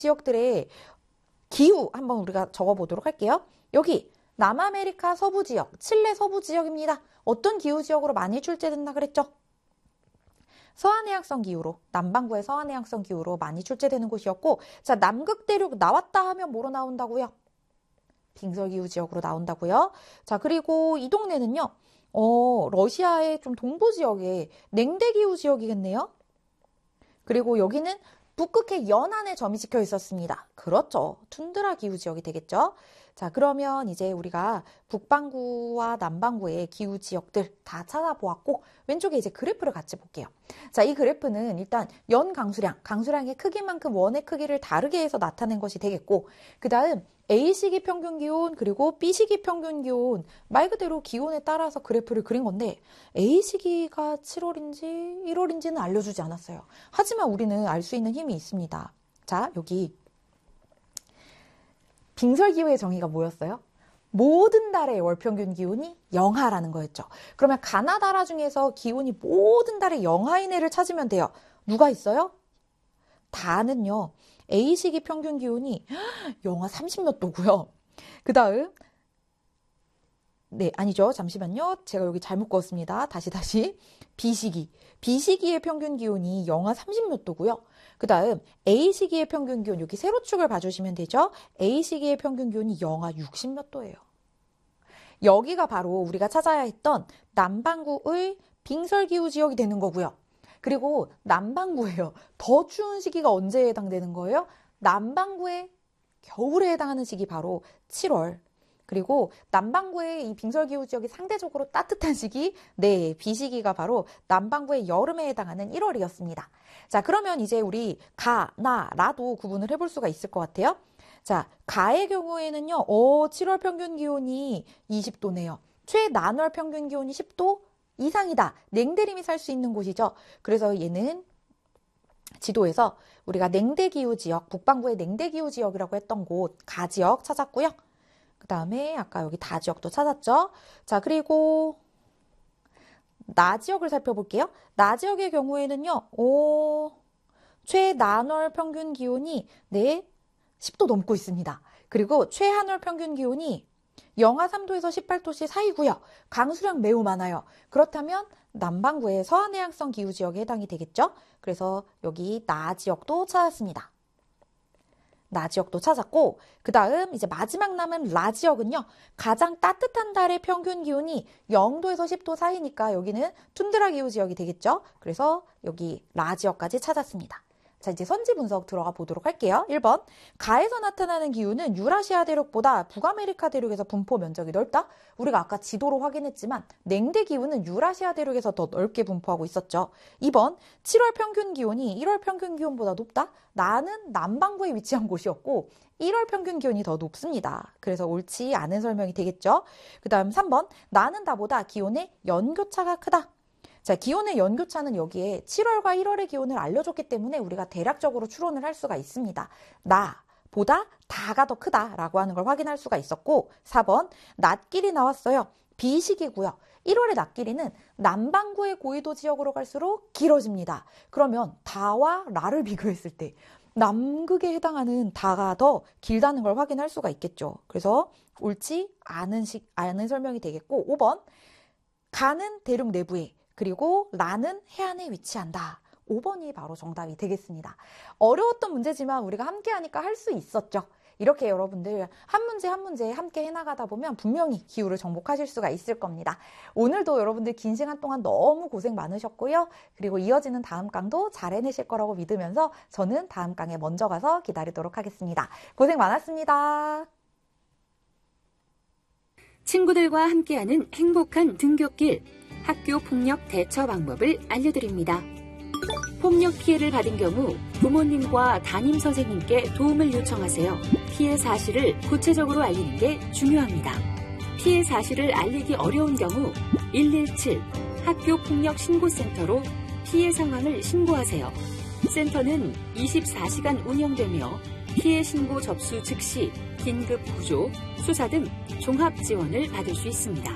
지역들의 기후 한번 우리가 적어보도록 할게요. 여기 남아메리카 서부 지역, 칠레 서부 지역입니다. 어떤 기후 지역으로 많이 출제된다 그랬죠? 서한해양성 기후로, 남반구의 서한해양성 기후로 많이 출제되는 곳이었고, 자, 남극 대륙 나왔다 하면 뭐로 나온다고요? 빙설기후 지역으로 나온다고요. 자, 그리고 이 동네는요, 러시아의 좀 동부 지역의 냉대기후 지역이겠네요. 그리고 여기는 북극해 연안에 점이 찍혀 있었습니다. 그렇죠. 툰드라 기후 지역이 되겠죠. 자, 그러면 이제 우리가 북반구와 남반구의 기후 지역들 다 찾아보았고, 왼쪽에 이제 그래프를 같이 볼게요. 자, 이 그래프는 일단 연 강수량의 크기만큼 원의 크기를 다르게 해서 나타낸 것이 되겠고, 그 다음 A시기 평균 기온 그리고 B시기 평균 기온, 말 그대로 기온에 따라서 그래프를 그린 건데, A시기가 7월인지 1월인지는 알려주지 않았어요. 하지만 우리는 알 수 있는 힘이 있습니다. 자, 여기 빙설기후의 정의가 뭐였어요? 모든 달의 월평균 기온이 영하라는 거였죠. 그러면 가나다라 중에서 기온이 모든 달의 영하인 해를 찾으면 돼요. 누가 있어요? 다는요. A시기 평균 기온이 영하 30몇 도고요. 그 다음 네, 아니죠. 잠시만요. 제가 여기 잘못 그었습니다. 다시. B시기의 평균 기온이 영하 30몇 도고요. 그 다음 A시기의 평균 기온, 여기 세로축을 봐주시면 되죠. A시기의 평균 기온이 영하 60몇 도예요. 여기가 바로 우리가 찾아야 했던 남반구의 빙설기후 지역이 되는 거고요. 그리고 남반구예요. 더 추운 시기가 언제에 해당되는 거예요? 남반구의 겨울에 해당하는 시기 바로 7월. 그리고 남반구의 이 빙설기후 지역이 상대적으로 따뜻한 시기, 네, B시기가 바로 남반구의 여름에 해당하는 1월이었습니다. 자, 그러면 이제 우리 가, 나, 라도 구분을 해볼 수가 있을 것 같아요. 자, 가의 경우에는요, 7월 평균 기온이 20도네요. 최난월 평균 기온이 10도 이상이다. 냉대림이 살 수 있는 곳이죠. 그래서 얘는 지도에서 우리가 냉대기후 지역, 북반구의 냉대기후 지역이라고 했던 곳, 가 지역 찾았고요. 그 다음에 아까 여기 다 지역도 찾았죠. 자, 그리고 나 지역을 살펴볼게요. 나 지역의 경우에는요, 최난월 평균 기온이 네, 10도 넘고 있습니다. 그리고 최한월 평균 기온이 영하 3도에서 18도씨 사이고요. 강수량 매우 많아요. 그렇다면 남반구의 서한해양성 기후 지역에 해당이 되겠죠. 그래서 여기 나 지역도 찾았습니다. 나 지역도 찾았고, 그 다음 이제 마지막 남은 라 지역은요, 가장 따뜻한 달의 평균 기온이 0도에서 10도 사이니까 여기는 툰드라 기후 지역이 되겠죠. 그래서 여기 라 지역까지 찾았습니다. 자, 이제 선지 분석 들어가 보도록 할게요. 1번, 가에서 나타나는 기후는 유라시아 대륙보다 북아메리카 대륙에서 분포 면적이 넓다? 우리가 아까 지도로 확인했지만 냉대 기후는 유라시아 대륙에서 더 넓게 분포하고 있었죠. 2번, 7월 평균 기온이 1월 평균 기온보다 높다? 나는 남반구에 위치한 곳이었고 1월 평균 기온이 더 높습니다. 그래서 옳지 않은 설명이 되겠죠. 그 다음 3번, 나는 다보다 기온의 연교차가 크다. 자, 기온의 연교차는 여기에 7월과 1월의 기온을 알려줬기 때문에 우리가 대략적으로 추론을 할 수가 있습니다. 나보다 다가 더 크다라고 하는 걸 확인할 수가 있었고, 4번, 낮길이 나왔어요. B시기고요. 1월의 낮길이는 남반구의 고緯도 지역으로 갈수록 길어집니다. 그러면 다와 라를 비교했을 때 남극에 해당하는 다가 더 길다는 걸 확인할 수가 있겠죠. 그래서 옳지 않은 설명이 되겠고, 5번, 가는 대륙 내부에 그리고 라는 해안에 위치한다. 5번이 바로 정답이 되겠습니다. 어려웠던 문제지만 우리가 함께 하니까 할 수 있었죠. 이렇게 여러분들 한 문제 한 문제 함께 해나가다 보면 분명히 기후를 정복하실 수가 있을 겁니다. 오늘도 여러분들 긴 시간 동안 너무 고생 많으셨고요. 그리고 이어지는 다음 강도 잘 해내실 거라고 믿으면서 저는 다음 강에 먼저 가서 기다리도록 하겠습니다. 고생 많았습니다. 친구들과 함께하는 행복한 등굣길, 학교 폭력 대처 방법을 알려드립니다. 폭력 피해를 받은 경우 부모님과 담임 선생님께 도움을 요청하세요. 피해 사실을 구체적으로 알리는 게 중요합니다. 피해 사실을 알리기 어려운 경우 117 학교 폭력 신고센터로 피해 상황을 신고하세요. 센터는 24시간 운영되며 피해 신고 접수 즉시 긴급 구조, 수사 등 종합 지원을 받을 수 있습니다.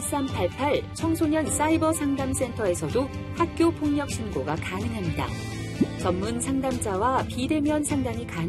1388 청소년 사이버 상담센터에서도 학교 폭력 신고가 가능합니다. 전문 상담자와 비대면 상담이 가능합니다.